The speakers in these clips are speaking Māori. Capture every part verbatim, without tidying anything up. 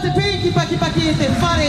te piki paki paki e te whare.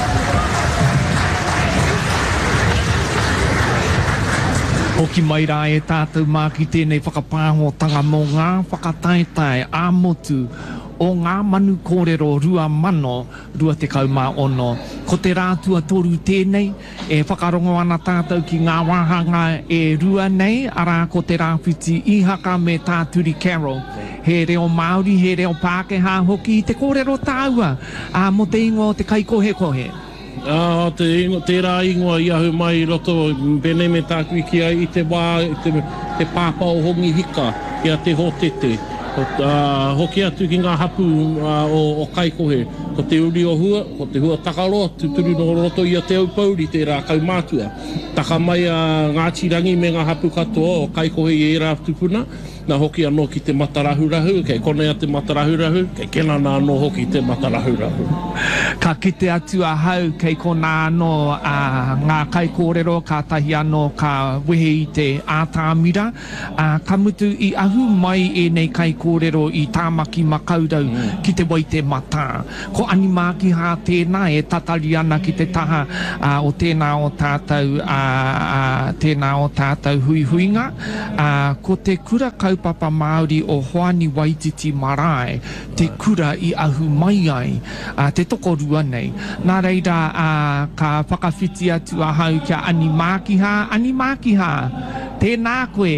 Hoki mai rā e tātou mā ki tēnei whakapāhotanga mō ngā whakataetai ā-motu o ngā manu kōrero rua mano, rua te kaumā ono. Ko te rātua toru tēnei, e whakarongo ana tātou ki ngā wāhanga e rua nei, arā ko te rāwhiti ihaka me tāturi Carol. He reo Māori, he reo Pākehā hoki, te kōrero tāua, a mo te ingo te kaikohe kohe. Ah, te ingo, tērā ingoa i ahu mai roto, pene me tākui ki ai i te wā, te, te pāpao hongi hika, kia te hōtete. Uh, hoki atu ki ngā hapu uh, o, o kaikohe, ko te uri o hua, ko te hua takaroa, tuturu no roto i a te aupauri, tērā kaumātua. Taka mai uh, ngā tirangi me ngā hapu katoa o kaikohe i e rā tupuna, nā hoki anō ki te matarahurahu, kei konea te matarahurahu, kei kena nā anō hoki te matarahurahu. Ka kite atu a hau kei kona anō uh, ngā kaikōrero, ka tahi anō ka wehe i te ātāmira, uh, ka mutu i ahu mai e nei kaikōrero i tāmaki makaurau mm. ki te wai te mata. Ko animāki hā tēnā e tatari ana ki te taha uh, o tēnā o tātou, uh, uh, tēnā o tātou hui huinga. Uh, ko te kura kaupapa Māori o Hoani Waititi Marae, te kura i ahu mai ai, uh, te toko rua nei. Nā reira, uh, ka whakawhiti atu a hau kia animākiha, animākiha, tēnā koe.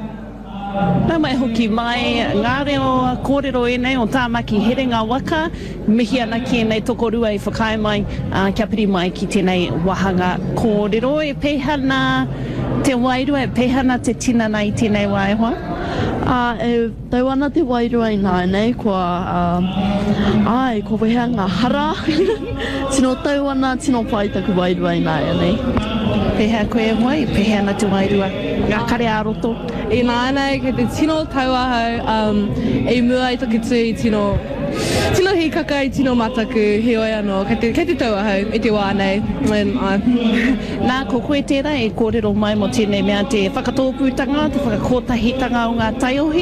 Nā mai hoki mai, ngā reo kōrero e nei o tāmaki here ngā waka, mihi ana ki nei toko rua i whakae mai, uh, kia piri mai ki tēnei wahanga kōrero e pehana te wairua, e pehana te tinana i tēnei waihoa. Uh, e tau ana te wairua i nāi nei, kua, uh, ai, ko wehea ngā hara, tino tau ana, tino pai taku wairua i nāi nei. Pehea koe mai, pehea ana te wairua, ngā kare āroto. I nāi nei, ke te tino tau ahau, um, e mua i taku tū i tino, tino hi kaka i tino mataku, he oi anō, ke te, ke te tau ahau, i te wā nei. And, uh, Nā ko koe tērā e kōrero mai mo tēnei mea te whakatōpūtanga, te whakakotahitanga o ngā taiohi,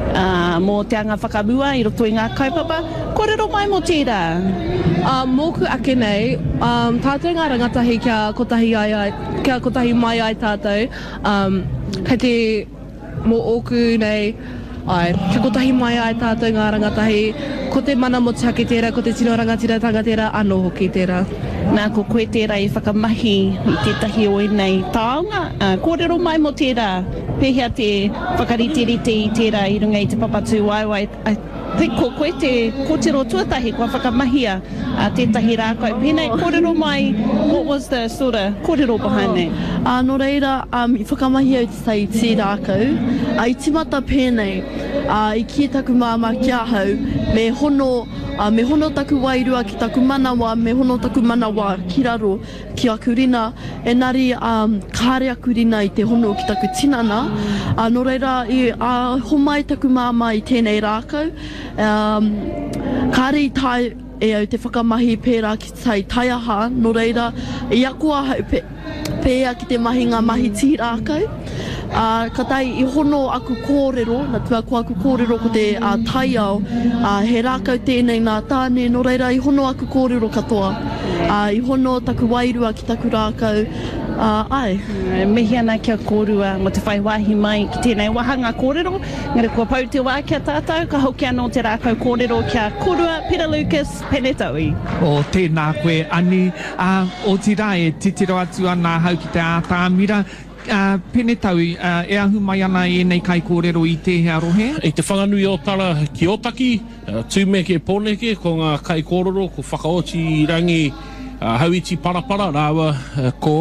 uh, mō te anga whakamua i roto i ngā kaupapa, kōrero mai mo tērā. Uh, mōku ake nei, um, tātou ngā rangatahi kia kotahi, ai, ai, kia kotahi mai ai tātou, um, kei te mō oku nei, ai, kia kotahi mai ai tātou ngā rangatahi, ko te mana mo te hake tērā, ko te tino rangatira tanga tērā, anō hoki tērā. Nā ko koe tērā i whakamahi i tētahi o nei taonga, uh, kōrero mai mo tērā, pehea te whakaritirite i tērā i runga i te papatū waiwai, te ko koe te kōtero tuatahi, kua whakamahia uh, tētahi rākau. Pēnei, kōrero mai, what was the sort of kōrero behind that? Uh, no reira, um, i whakamahia i te tai tī rākau, uh, i timata pēnei, uh, i ki taku māma kia hau, me hono, uh, me hono taku wairua ki taku manawa, me hono taku manawa ki raro ki aku rina, e nari um, kāre aku rina i te hono ki taku tinana. Uh, no reira, i uh, homai taku māma i tēnei rākau, um, kāre i tai e au te whakamahi pērā ki tai taiaha, no reira, i akua hau pe, pēa ki te mahi ngā mahi tī rākau. Uh, ka tai i hono aku kōrero, na tua ko aku kōrero ko te uh, taiao, uh, he rākau tēnei nā tāne, no reira i hono aku kōrero katoa, uh, i hono taku wairua ki taku rākau, uh, ai. Uh, mihi ana kia kōrua mo te whai wahi mai ki tēnei wahanga kōrero, ngare kua pau te wā kia tātou, ka hoki anō te rākau kōrero kia kōrua, Peter Lucas, Penetaui. O tēnā koe ani, uh, o tira e titiro atu ana hau ki te ātāmira, Uh, Penetaui, uh, e ahu mai ana e nei kai kōrero i te hea rohe? I te whanganui o tara ki Otaki, uh, tūmeke pōneke, ko ngā kai kōrero, ko whakaoti i rangi uh, hauiti parapara, rāwa uh, ko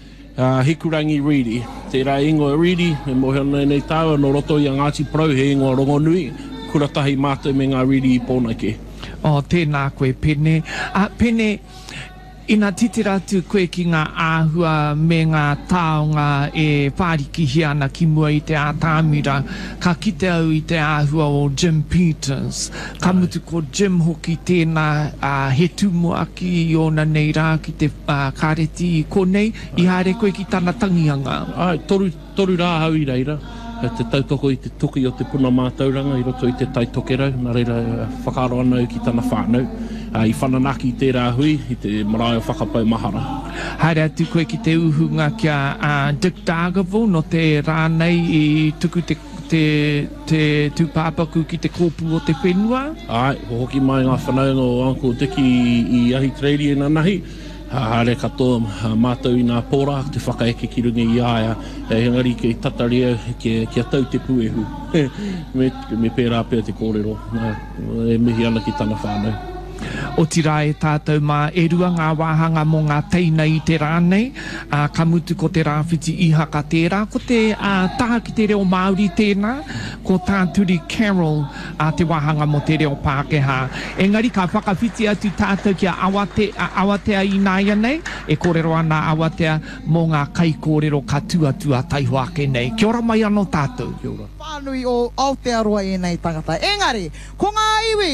uh, Hikurangi Riri. Tērā ingoa Riri, me mohe ana nei tāua, no roto i a Ngāti Parau, he ingoa Rongonui, kuratahi mātou me ngā Riri i pōneke. O, tēnā koe, Pene. Uh, Pene, ina titira atu koe ki ngā āhua me ngā taonga e whārikihi ana ki mua i te ātāmira, ka kite au i te āhua o Jim Peters. Ka mutu ko Jim hoki tēnā uh, he tumu aki i ona nei rā ki te uh, kāreti i konei, i haere koe ki tāna tangianga. Ai, toru, toru rā hau i reira. Te tautoko i te tuki o te puna mātauranga i roto i te taitokerau, nā reira whakaaro ana ki tāna whānau. uh, i whananaki tērā hui, i te marae whakapau mahara. Haere atu koe ki te uhunga kia uh, Dick Dargaville no te rānei i tuku te, te, te tūpāpaku ki te kōpū o te whenua. Ai, ko hoki mai ngā whanaunga o Uncle Dickie i, i ahi treiri e nanahi. Haere katoa mātou i ngā pōra, te whakaeke ki runga i aia, e hengari ke tataria kia, kia tau te puehu. me, me pērā pēr te kōrero, e mihi ana ki tana whānau. O tira e tātou mā e rua ngā wāhanga mō ngā teina i te rānei, uh, ka mutu ko te rāwhiti i haka tērā, ko te uh, taha ki te reo Māori tēnā, ko tāturi Carol uh, te wāhanga mō te reo Pākehā. Engari ka whakawhiti atu tātou kia awate, uh, awatea i nāia nei, e kōrero ana awatea mō ngā kai kōrero ka tuatua taihoake nei. Kia ora mai anō tātou. Kia ora. Whānui o Aotearoa e nei tangata. Engari, ko ngā iwi,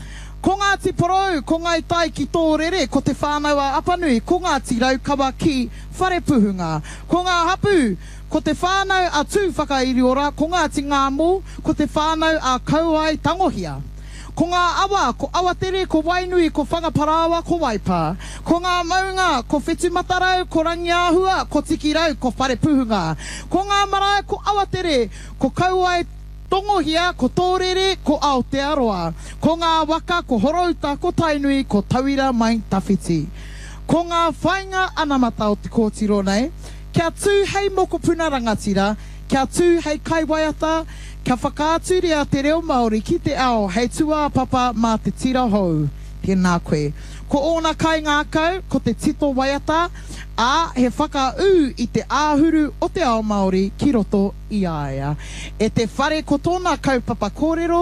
ko ngā tiporou, ko ngā tai ki tō rere, ko te whānau a apanui, ko ngā tirau kawa ki wharepuhunga, ko ngā hapu, ko te whānau a tū whakairiora, ko ngā ti ngā mō, ko te whānau a kauai tangohia. Ko ngā awa, ko awatere, ko wainui, ko whangaparawa, ko waipa. Ko ngā maunga, ko whetumatarau, ko rangiahua, ko tikirau, ko wharepuhunga. Ko ngā marae, ko awatere, ko kauai tongohia, ko tōrere, ko Aotearoa. Ko ngā waka, ko horauta, ko tainui, ko tauira mai tawhiti. Ko ngā whainga anamata o te kōtiro nei, kia tū hei moko puna rangatira, kia tū hei kaiwaiata, kia whakaaturia te reo Māori ki te ao, hei tua papa mā te tira hou. Tēnā koe. Ko ōna kai ngā kau, ko te tito waiata, a he whakau i te āhuru o te ao Māori ki roto i aia. E te whare ko tōna kaupapa kōrero,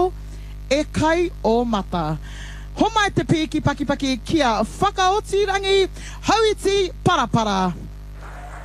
e kai o mata. Homai te piki paki paki kia whakaoti rangi, hauiti parapara.